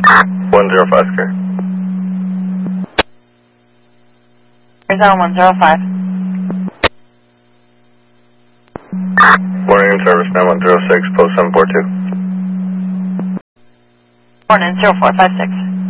105, sir. Arizona 105. Morning in service, 9106, post 742. Morning 0456.